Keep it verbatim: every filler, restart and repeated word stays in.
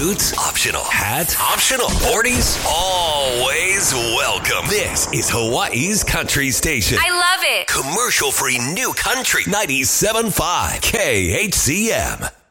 Boots, optional. Hat, optional. Boardies, always welcome. This is Hawaii's country station. I love it. Commercial-free new country ninety-seven point five K H C M.